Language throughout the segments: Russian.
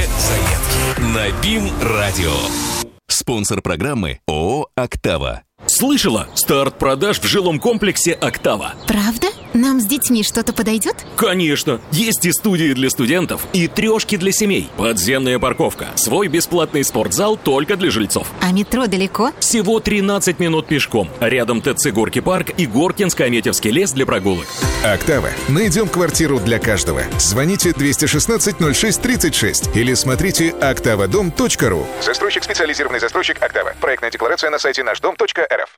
заметки на БИМ-радио. Спонсор программы ООО «Октава». Слышала? Старт продаж в жилом комплексе «Октава». Правда? Нам с детьми что-то подойдет? Конечно! Есть и студии для студентов, и трешки для семей. Подземная парковка. Свой бесплатный спортзал только для жильцов. А метро далеко? Всего 13 минут пешком. Рядом ТЦ «Горки парк» и Горкинско-Аметьевский лес для прогулок. «Октава». Найдем квартиру для каждого. Звоните 216-06-36 или смотрите oktavadom.ru. Застройщик, специализированный застройщик «Октава». Проектная декларация на сайте нашдом.рф.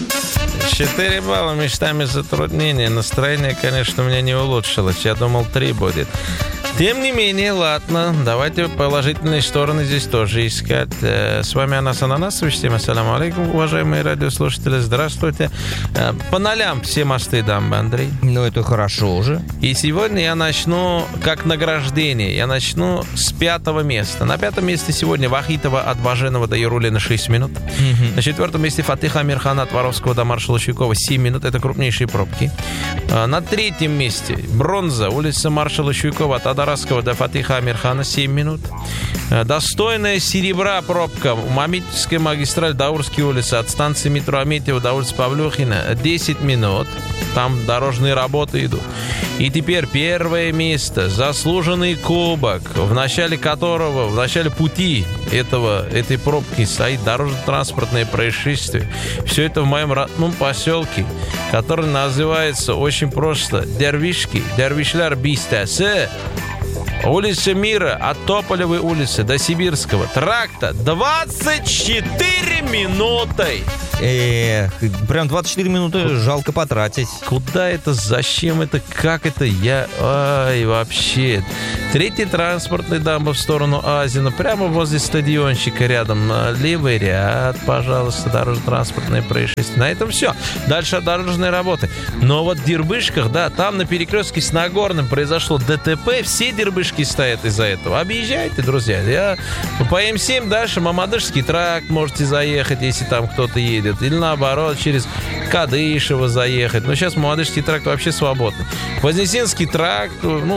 4 балла, местами затруднения. Настроение, конечно, у меня не улучшилось. Я думал, 3 будет. Тем не менее, ладно, давайте положительные стороны здесь тоже искать. С вами Анас Ананасович. Всем ассаламу алейкум, уважаемые радиослушатели. Здравствуйте. По нолям все мосты дамбы, Андрей. Ну, это хорошо уже. И сегодня я начну, как награждение, я начну с 5-го места. На 5-м месте сегодня Вахитова от Баженова до Ярулина 6 минут. На 4-м месте Фатиха Амирхана от Воровского до маршала Щуйкова 7 минут. Это крупнейшие пробки. На 3-м месте бронза, улица маршала Щуйкова от Адарасского до Фатиха Амирхана 7 минут. Достойная серебра пробка Аметьевская магистраль, Даурские улицы от станции метро Аметьева до улицы Павлюхина 10 минут. Там дорожные работы идут. И теперь 1-е место. Заслуженный кубок, в начале которого, в начале пути этой пробки стоит дорожно-транспортное происшествие. Все это в моем родном поселке, который называется очень просто Дервишки, Дервишлер Бистасе. Улица Мира от Тополевой улицы до Сибирского тракта 24 минуты. Прям 24 минуты жалко потратить. Куда это, зачем это, как это, вообще. 3-й транспортный дамба в сторону Азина, прямо возле стадиончика рядом, на левый ряд, пожалуйста, дорожно-транспортное происшествие. На этом все. Дальше дорожные работы. Но вот в Дербышках, да, там на перекрестке с Нагорным произошло ДТП, все Дербышки стоят из-за этого. Объезжайте, друзья. По М7 дальше Мамадышский тракт можете заехать, если там кто-то едет. Или наоборот, через Кадышево заехать. Но сейчас Мамадышский тракт вообще свободный. Вознесенский тракт,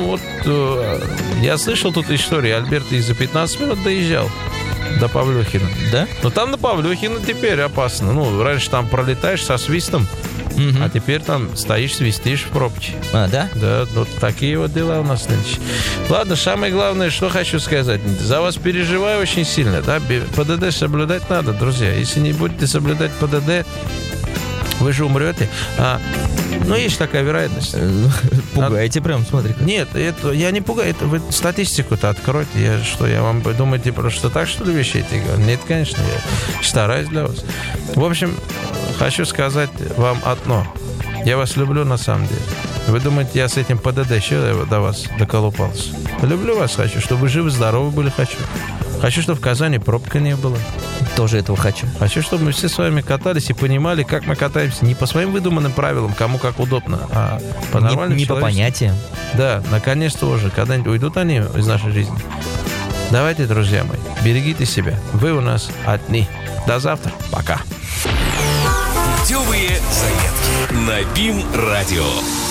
я слышал тут историю. Альберт и за 15 минут доезжал до Павлюхина. Да? Но там на Павлюхина теперь опасно. Раньше там пролетаешь со свистом, а теперь там стоишь, свистишь в пробке. А, да? Да, вот такие вот дела у нас нынче. Ладно, самое главное, что хочу сказать. За вас переживаю очень сильно, да? ПДД соблюдать надо, друзья. Если не будете соблюдать ПДД, вы же умрете. Есть такая вероятность. Пугаете прям, смотри. Нет, это я не пугаю. Это вы статистику-то откройте. Я вам думаете, просто так, что ли, вещи эти говорю? Нет, конечно, я стараюсь для вас. В общем, хочу сказать вам одно. Я вас люблю на самом деле. Вы думаете, я с этим ПДД еще до вас доколупался? Люблю вас, хочу, чтобы вы живы-здоровы были, хочу. Хочу, чтобы в Казани пробка не было. Тоже этого хочу. Хочу, чтобы мы все с вами катались и понимали, как мы катаемся. Не по своим выдуманным правилам, кому как удобно, а по нормальным не по понятиям. Да, наконец-то уже, когда-нибудь уйдут они из нашей жизни. Давайте, друзья мои, берегите себя. Вы у нас одни. До завтра. Пока. Путевые заметки на БИМ-радио.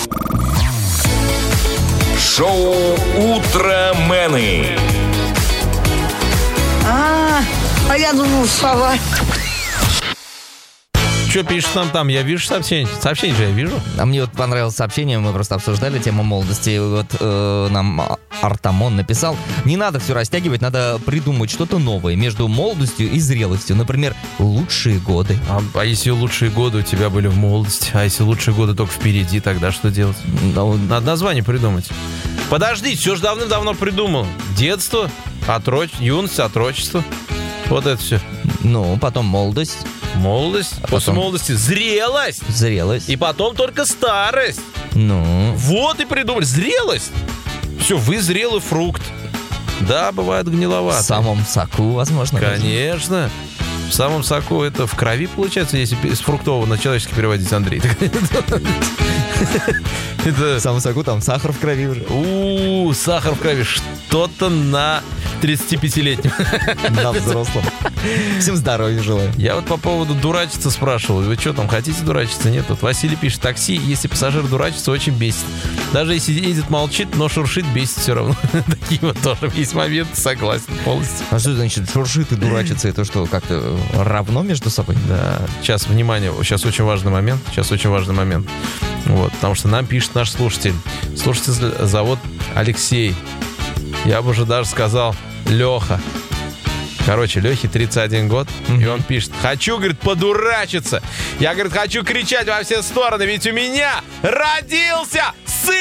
Шоу «Утромены». А я думал, сова. Что пишет нам там? Я вижу сообщение. Сообщение же я вижу. А мне вот понравилось сообщение, мы просто обсуждали тему молодости. Нам Артамон написал: не надо все растягивать, надо придумать что-то новое между молодостью и зрелостью. Например, лучшие годы. А если лучшие годы у тебя были в молодости? А если лучшие годы только впереди, тогда что делать? Надо название придумать. Подождите, все же давным-давно придумал. Детство, юность, отрочество. Вот это все. Потом молодость. После молодости зрелость. И потом только старость. Вот и придумали. Зрелость. Все, вы зрелый фрукт. Да, бывает гниловато. В самом соку, возможно. Конечно. В самом соку это в крови получается, если из фруктового на человеческий переводить, Андрей. В самом соку там сахар в крови уже. Сахар в крови. Что-то на... 35-летним. Да, взрослым. Всем здоровья желаю. Я вот по поводу дурачиться спрашивал. Вы что там, хотите дурачиться? Нет. Вот Василий пишет, такси, если пассажир дурачится, очень бесит. Даже если едет, молчит, но шуршит, бесит все равно. Такие вот тоже есть моменты, согласен полностью. А что значит шуршит и дурачится? Это что, как-то равно между собой? Да. Сейчас, внимание, сейчас очень важный момент. Вот, потому что нам пишет наш слушатель. Слушатель зовут Алексей. Я бы уже даже сказал Леха. Короче, Лехе 31 год, и он пишет: хочу, говорит, подурачиться. Я, говорит, хочу кричать во все стороны, ведь у меня родился сын!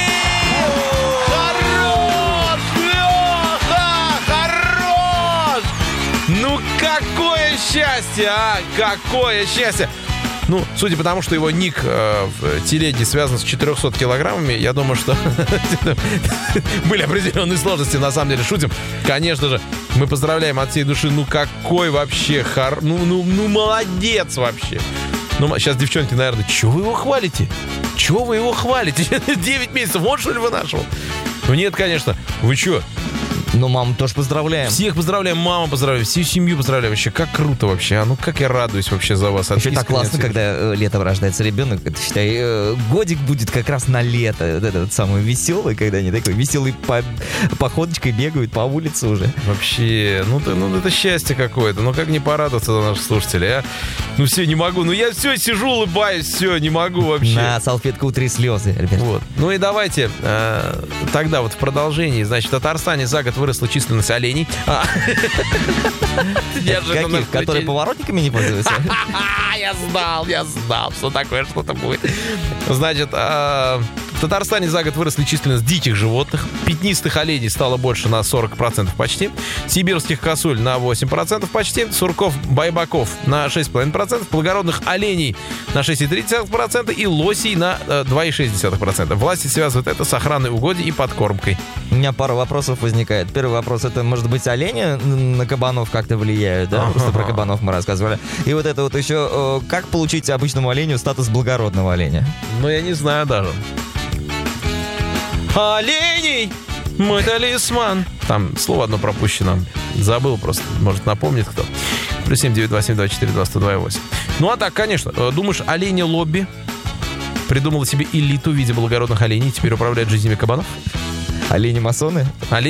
Хорош! Леха! Хорош! Ну, какое счастье, а! Какое счастье! Ну, судя по тому, что его ник в телеге связан с 400 килограммами, я думаю, что были определенные сложности. На самом деле, шутим. Конечно же, мы поздравляем от всей души. Ну, какой вообще ну, молодец вообще. Ну, сейчас девчонки, наверное, чего вы его хвалите? 9 месяцев, вот что ли вынашивал? Ну, нет, конечно. Вы что? Ну, маму тоже поздравляем. Всех поздравляем, маму поздравляем, всю семью поздравляем. Вообще, как круто вообще. А ну, как я радуюсь вообще за вас. Еще так классно, когда летом рождается ребенок. Это, считай, годик будет как раз на лето. Вот это вот самое веселое, когда они такой веселый походочкой бегают по улице уже. Вообще, ну это счастье какое-то. Ну, как не порадоваться за наших слушателей, а? Ну, все, не могу. Ну, я все сижу, улыбаюсь, все, не могу вообще. На салфетку утри слезы, ребят. Вот. Ну и давайте тогда вот в продолжении. Значит, в Татарстане за год выросла численность оленей. Каких? Которые поворотниками не пользуются? Я знал, что такое что-то будет. Значит, в Татарстане за год выросли численность диких животных. Пятнистых оленей стало больше на 40% почти. Сибирских косуль на 8% почти. Сурков, байбаков на 6,5%. Благородных оленей на 6,3% и лосей на 2,6%. Власти связывают это с охраной угодий и подкормкой. У меня пара вопросов возникает. Первый вопрос, это, может быть, олени на кабанов как-то влияют, да? Просто про кабанов мы рассказывали. И вот это вот еще, как получить обычному оленю статус благородного оленя? Ну, я не знаю даже. Оленей, мой талисман. Там слово одно пропущено. Забыл просто, может, напомнит кто. +7 927 24 22 8. Ну, а так, конечно. Думаешь, олени лобби придумала себе элиту в виде благородных оленей и теперь управляет жизнями кабанов? Олени-масоны?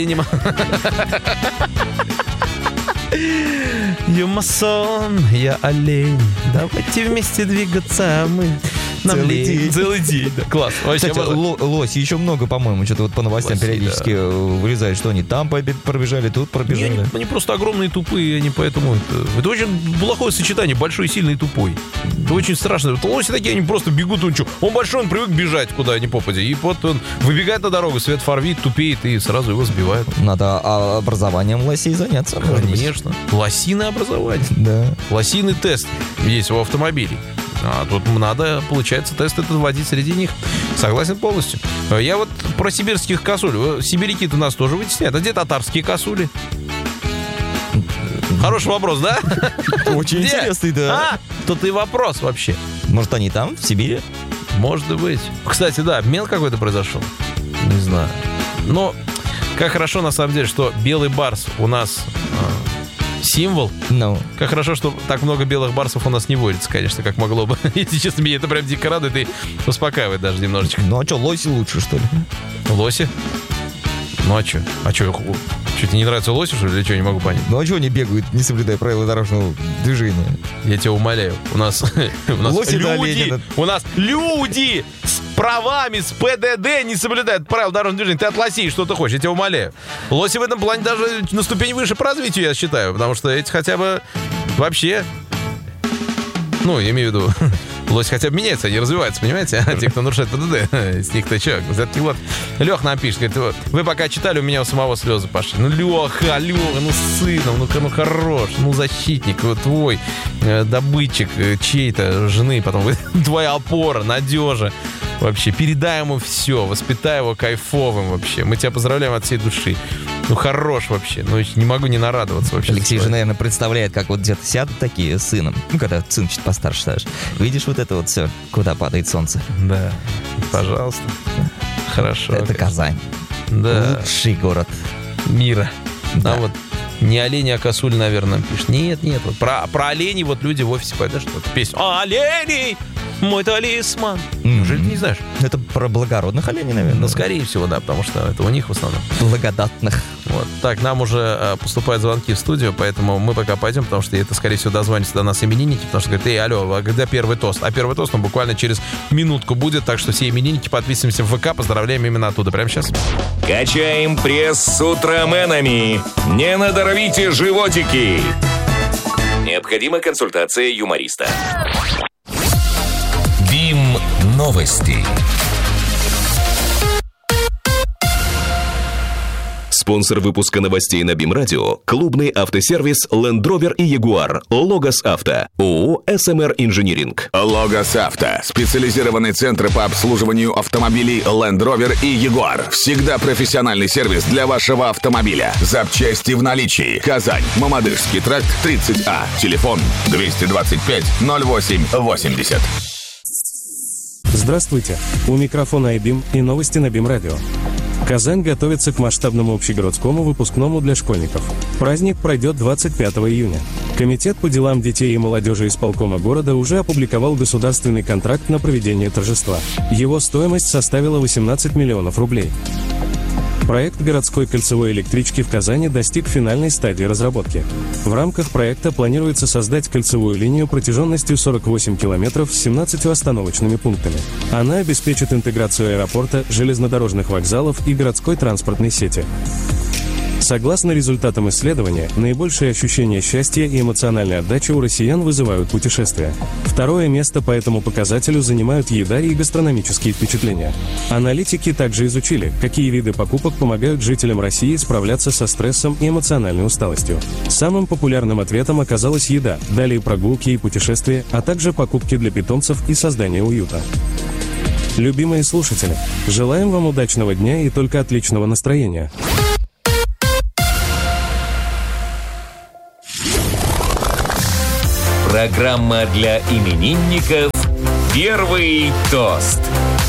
Я масон, я олень. Давайте вместе двигаться мы. Целый день. Да. Класс. Кстати, лоси еще много, по-моему, что-то вот по новостям лоси, периодически вылезают, что они там пробежали, тут пробежали. Они просто огромные и тупые, они поэтому... Это очень плохое сочетание, большой, сильный и тупой. Это очень страшно. Вот лоси такие, они просто бегут, он большой, он привык бежать куда ни попадя. И вот он выбегает на дорогу, свет фарвит, тупеет и сразу его сбивают. Надо образованием лосей заняться. Конечно. Лосиное образование. Да. Лосиный тест есть у автомобилей. А тут надо, получается, тест этот вводить среди них. Согласен полностью. Я вот про сибирских косуль. Сибиряки-то нас тоже вытесняют. А где татарские косули? Хороший вопрос, да? Очень интересный, да. Тут и вопрос вообще. Может, они там, в Сибири? Может быть. Кстати, да, обмен какой-то произошел. Не знаю. Но как хорошо, на самом деле, что белый барс у нас... символ. Как хорошо, что так много белых барсов у нас не водится, конечно, как могло бы. Если честно, меня это прям дико радует и успокаивает даже немножечко. Ну а что, лоси лучше, что ли? Лоси? Ну а что? Что, тебе не нравится лоси, что ли, или что, не могу понять? Ну а что они бегают, не соблюдая правила дорожного движения? Я тебя умоляю. У нас люди с правами, с ПДД не соблюдают правила дорожного движения. Ты от лосей что ты хочешь, я тебя умоляю. Лоси в этом плане даже на ступень выше по развитию, я считаю. Потому что эти хотя бы вообще... Ну, я имею в виду... Лось хотя бы меняется, они развиваются, понимаете? А те, кто нарушает ПДД, с них-то что? Лех нам пишет, говорит, вы пока читали, у меня у самого слезы пошли. Ну, Леха, ну, сыном, ну, хорош, ну, защитник, твой добытчик чьей-то жены, потом твоя опора, надежа. Вообще, передай ему все, воспитай его кайфовым вообще. Мы тебя поздравляем от всей души. Ну, хорош вообще. Ну, не могу не нарадоваться вообще. Алексей же, наверное, представляет, как вот где-то сядут такие с сыном. Ну, когда сын чуть постарше ставишь. Видишь вот это вот все, куда падает солнце? Да. Пожалуйста. Хорошо. Это Казань. Да. Лучший город мира. Да. Вот не олени, а косуль, наверное, пишет. Нет. Вот про оленей вот люди в офисе поют, что-то песню. Оленей! Мой талисман. Неужели ты не знаешь? Это про благородных оленей, наверное. Ну, скорее всего, да, потому что это у них в основном. Благодатных. Вот. Так, нам уже поступают звонки в студию, поэтому мы пока пойдем, потому что это, скорее всего, дозвонятся до нас именинники, потому что говорят, алло, а когда первый тост? А первый тост, буквально через минутку будет, так что все именинники подписываемся в ВК, поздравляем именно оттуда, прямо сейчас. Качаем пресс с утраменами. Не надорвите животики. Необходима консультация юмориста. БИМ новости. Спонсор выпуска новостей на БИМ Радио – клубный автосервис Land Rover и Jaguar. Логос Авто. ООО «СМР Инжиниринг». Логос Авто. Специализированный центр по обслуживанию автомобилей Land Rover и Jaguar. Всегда профессиональный сервис для вашего автомобиля. Запчасти в наличии. Казань. Мамадышский тракт, 30А. Телефон 225 08 80. Здравствуйте. У микрофона iBIM и новости на БИМ Радио. Казань готовится к масштабному общегородскому выпускному для школьников. Праздник пройдет 25 июня. Комитет по делам детей и молодежи исполкома города уже опубликовал государственный контракт на проведение торжества. Его стоимость составила 18 миллионов рублей. Проект городской кольцевой электрички в Казани достиг финальной стадии разработки. В рамках проекта планируется создать кольцевую линию протяженностью 48 километров с 17 остановочными пунктами. Она обеспечит интеграцию аэропорта, железнодорожных вокзалов и городской транспортной сети. Согласно результатам исследования, наибольшее ощущение счастья и эмоциональной отдачи у россиян вызывают путешествия. Второе место по этому показателю занимают еда и гастрономические впечатления. Аналитики также изучили, какие виды покупок помогают жителям России справляться со стрессом и эмоциональной усталостью. Самым популярным ответом оказалась еда, далее прогулки и путешествия, а также покупки для питомцев и создание уюта. Любимые слушатели, желаем вам удачного дня и только отличного настроения. Программа для именинников «Первый тост».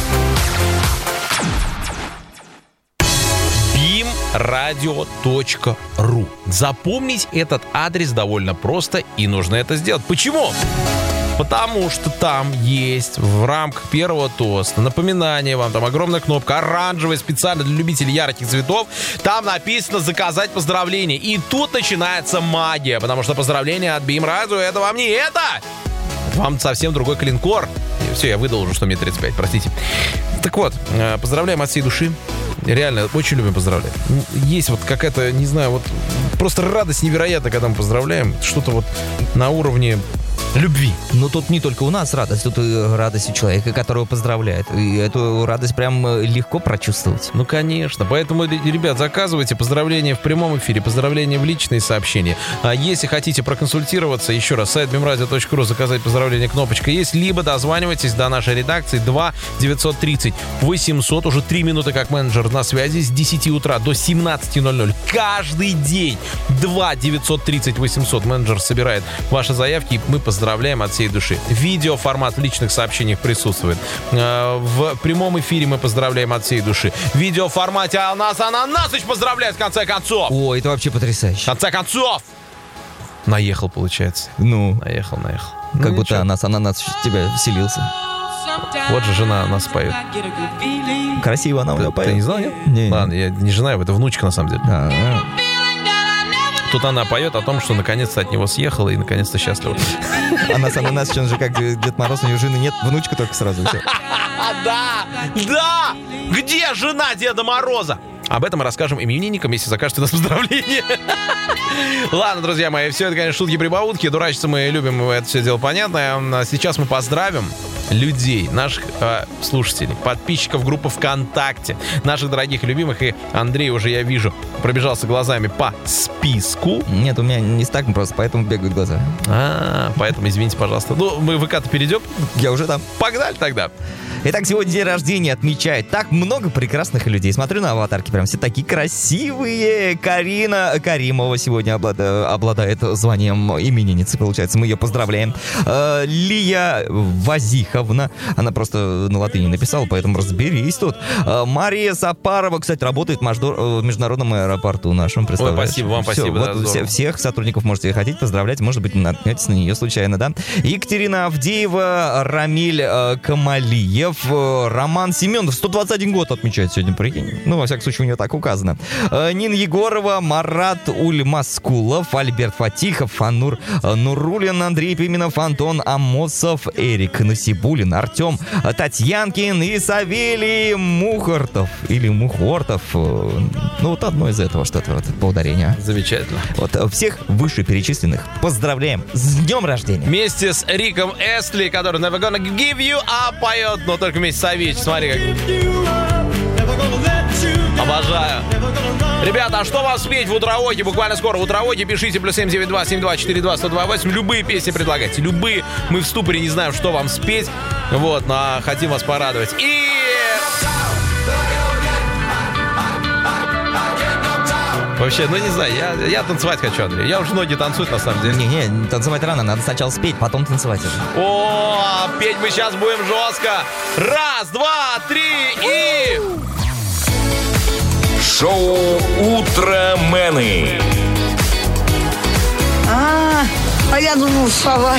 bimradio.ru. Запомнить этот адрес довольно просто, и нужно это сделать. Почему? Потому что там есть в рамках первого тоста напоминание вам, там огромная кнопка, оранжевая, специально для любителей ярких цветов. Там написано «Заказать поздравления». И тут начинается магия, потому что поздравления от БИМ Радио — это вам не это! Это вам совсем другой клинкор. И все, я выдал уже, что мне 35, простите. Так вот, поздравляем от всей души. Реально, очень любим поздравлять. Есть вот какая-то, не знаю, вот просто радость невероятная, когда мы поздравляем. Что-то вот на уровне любви. Но тут не только у нас радость, тут и радость у человека, которого поздравляет. И эту радость прям легко прочувствовать. Ну, конечно. Поэтому, ребят, заказывайте поздравления в прямом эфире, поздравления в личные сообщения. А если хотите проконсультироваться, еще раз, сайт bimradio.ru, заказать поздравления, кнопочка есть, либо дозванивайтесь до нашей редакции 2-930-800. Уже 3 минуты как менеджер на связи с 10 утра до 17:00. Каждый день 2-930-800 менеджер собирает ваши заявки, и мы поздравляем от всей души. Видеоформат в личных сообщениях присутствует. В прямом эфире мы поздравляем от всей души. В видеоформате Ананасыч поздравляет в конце концов. О, это вообще потрясающе. В конце концов! Наехал, получается. Ну. Наехал. Как будто Ананасыч в тебя вселился. Вот же жена нас поет. Красиво она у меня поет. Ты не знал, нет? Не. Ладно, я не жена, это внучка на самом деле. Тут она поет о том, что наконец-то от него съехала и наконец-то счастлива. Ананасыч, он же как Дед Мороз, у него жены нет, внучка только сразу. Да! Где жена Деда Мороза? Об этом мы расскажем именинникам, если закажете у нас поздравления. Ладно, друзья мои, все это, конечно, шутки-прибаутки. Дурачиться мы любим, это все дело понятно. Сейчас мы поздравим людей, наших слушателей, подписчиков группы ВКонтакте, наших дорогих и любимых. И Андрей уже, я вижу, пробежался глазами по списку. Нет, у меня не так просто, поэтому бегают глаза. Поэтому извините, пожалуйста. Ну, мы в ВК-то перейдем. Я уже там. Погнали тогда. Итак, сегодня день рождения отмечает так много прекрасных людей. Смотрю на аватарки, прям все такие красивые. Карина Каримова сегодня обладает званием именинницы, получается. Мы ее поздравляем. Лия Вазиховна, она просто на латыни написала, поэтому разберись тут. Мария Сапарова, кстати, работает в международном аэропорту нашем, представляешь? Ой, спасибо вам, спасибо. Вот всех сотрудников можете хотеть поздравлять, может быть, наткнетесь на нее случайно, да? Екатерина Авдеева, Рамиль Камалиев, Роман Семенов, 121 год отмечает сегодня, прикинь. Ну, во всяком случае, у него так указано. Нина Егорова, Марат Ульмаскулов, Альберт Фатихов, Фанур Нурулин, Андрей Пименов, Антон Амосов, Эрик Насибулин, Артем Татьянкин и Савелий Мухортов. Или Мухортов. Ну, вот одно из этого что-то, вот, по ударению. Замечательно. Вот всех вышеперечисленных поздравляем с днем рождения. Вместе с Риком Эстли, который Never Gonna Give You Up поет, но только вместе с Авич. Смотри, как... Обожаю. Ребята, а что вам спеть в утровоке? Буквально скоро в утровоке пишите +7 92 72 42 128. Любые песни предлагайте. Любые. Мы в ступоре не знаем, что вам спеть. Вот, но хотим вас порадовать. И... Вообще, ну не знаю, я танцевать хочу, Андрей. Я уже ноги танцуют, на самом деле. Не, танцевать рано, надо сначала спеть, потом танцевать уже. О, петь мы сейчас будем жестко. Раз, два, три и... Шоу «Утромены». А я думал, сова.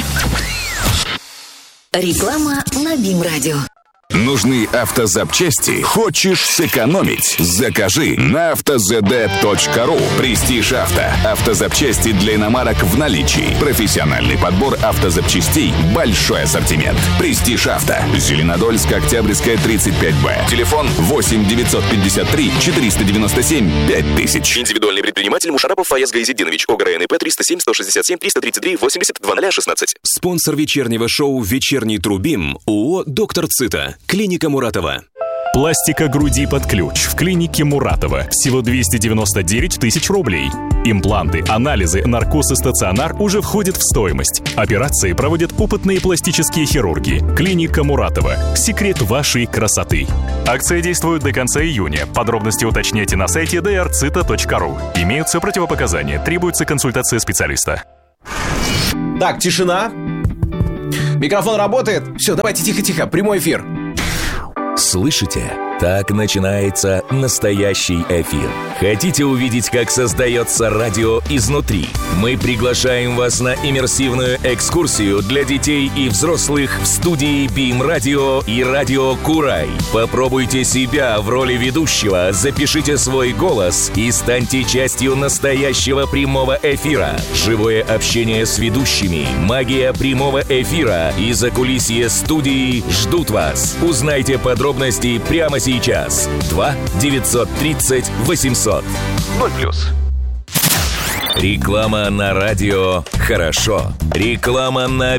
Реклама на БИМ-радио. Нужны автозапчасти? Хочешь сэкономить? Закажи на автозд.ру. Престиж Авто. Автозапчасти для иномарок в наличии. Профессиональный подбор автозапчастей. Большой ассортимент. Престиж Авто. Зеленодольск, Октябрьская, 35Б. Телефон 8 953 497 5000. Индивидуальный предприниматель Мушарапов Фаяз Гайзетдинович. ОГРНП 307 167 333 80 0016. Спонсор вечернего шоу «Вечерний Трубим» ООО «Доктор Цита». Клиника Муратова. Пластика груди под ключ в клинике Муратова. Всего 299 тысяч рублей. Импланты, анализы, наркоз и стационар уже входят в стоимость. Операции проводят опытные пластические хирурги. Клиника Муратова. Секрет вашей красоты. Акция действует до конца июня. Подробности уточняйте на сайте drcita.ru. Имеются противопоказания. Требуется консультация специалиста. Так, тишина. Микрофон работает? Все, давайте тихо-тихо, прямой эфир. Слышите? Так начинается настоящий эфир. Хотите увидеть, как создается радио изнутри? Мы приглашаем вас на иммерсивную экскурсию для детей и взрослых в студии БИМ-радио и радио Курай. Попробуйте себя в роли ведущего, запишите свой голос и станьте частью настоящего прямого эфира. Живое общение с ведущими, магия прямого эфира и закулисье студии ждут вас. Узнайте подробности прямо сейчас. 2 930 800 0+. Реклама на радио хорошо. Реклама на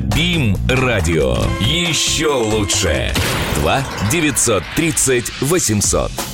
БИМ-радио еще лучше. 2 930 800